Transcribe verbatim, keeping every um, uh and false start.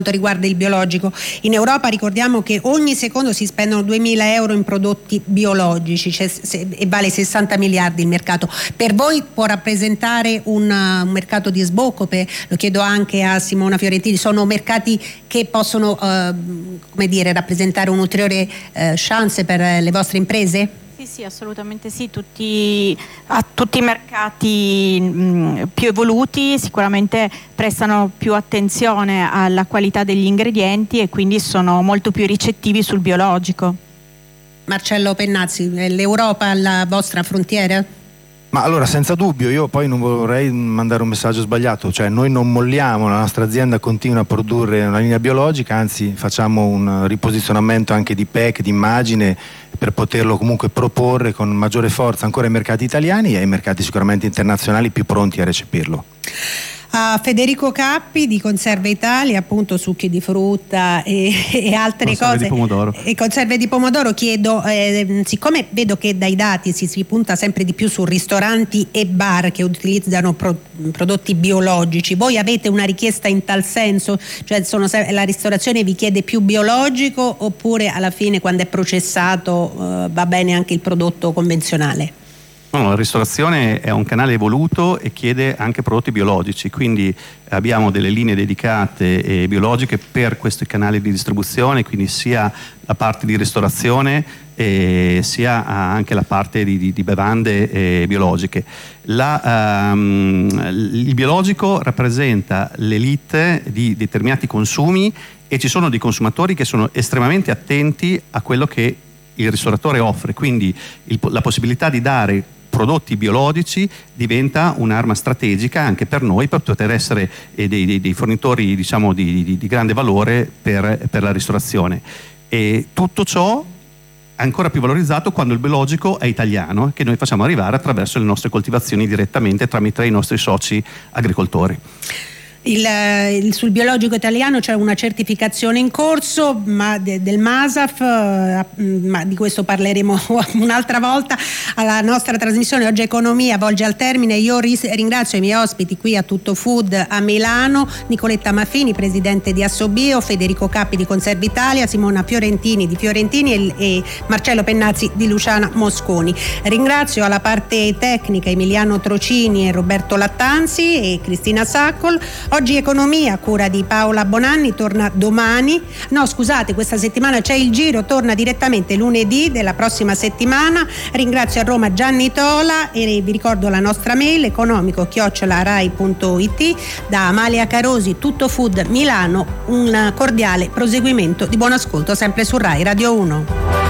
riguarda il biologico. In Europa ricordiamo che ogni secondo si spendono duemila euro in prodotti biologici, cioè, se, e vale sessanta miliardi il mercato. Per voi può rappresentare un, uh, un mercato di sbocco? Per, lo chiedo anche a Simona Fiorentini, sono mercati che possono uh, come dire, rappresentare un'ulteriore uh, chance per le vostre imprese? Sì, sì, assolutamente sì, tutti, a tutti i mercati mh, più evoluti sicuramente prestano più attenzione alla qualità degli ingredienti e quindi sono molto più ricettivi sul biologico. Marcello Pennazzi, l'Europa la vostra frontiera? Ma allora, senza dubbio, io poi non vorrei mandare un messaggio sbagliato, cioè noi non molliamo, la nostra azienda continua a produrre una linea biologica, anzi facciamo un riposizionamento anche di P E C, di immagine, per poterlo comunque proporre con maggiore forza ancora ai mercati italiani e ai mercati sicuramente internazionali più pronti a recepirlo. A Federico Cappi di Conserve Italia, appunto succhi di frutta e, e altre conserve cose di pomodoro. E conserve di pomodoro, chiedo, eh, siccome vedo che dai dati si, si punta sempre di più su ristoranti e bar che utilizzano pro, prodotti biologici, voi avete una richiesta in tal senso? Cioè sono, la ristorazione vi chiede più biologico oppure alla fine quando è processato eh, va bene anche il prodotto convenzionale? No, la ristorazione è un canale evoluto e chiede anche prodotti biologici, quindi abbiamo delle linee dedicate e biologiche per questi canali di distribuzione, quindi sia la parte di ristorazione e sia anche la parte di, di, di bevande eh, biologiche. La, um, il biologico rappresenta l'elite di determinati consumi e ci sono dei consumatori che sono estremamente attenti a quello che il ristoratore offre, quindi il, la possibilità di dare prodotti biologici diventa un'arma strategica anche per noi, per poter essere eh, dei, dei, dei fornitori, diciamo, di, di, di grande valore per, per la ristorazione. E tutto ciò è ancora più valorizzato quando il biologico è italiano, che noi facciamo arrivare attraverso le nostre coltivazioni direttamente tramite i nostri soci agricoltori. Il, il, sul biologico italiano c'è una certificazione in corso ma de, del MASAF, uh, ma di questo parleremo un'altra volta. Alla nostra trasmissione Oggi Economia volge al termine. Io ris- ringrazio i miei ospiti qui a Tutto Food a Milano, Nicoletta Maffini, presidente di Assobio, Federico Cappi di Conserve Italia, Simona Fiorentini di Fiorentini e, e Marcello Pennazzi di Luciana Mosconi. Ringrazio alla parte tecnica Emiliano Trocini e Roberto Lattanzi e Cristina Saccol. Oggi Economia, a cura di Paola Bonanni, torna domani. No, scusate, questa settimana c'è il giro, torna direttamente lunedì della prossima settimana. Ringrazio a Roma Gianni Tola e vi ricordo la nostra mail economico chiocciola rai punto it. Da Amalia Carosi, Tutto Food Milano, un cordiale proseguimento di buon ascolto sempre su Rai Radio uno.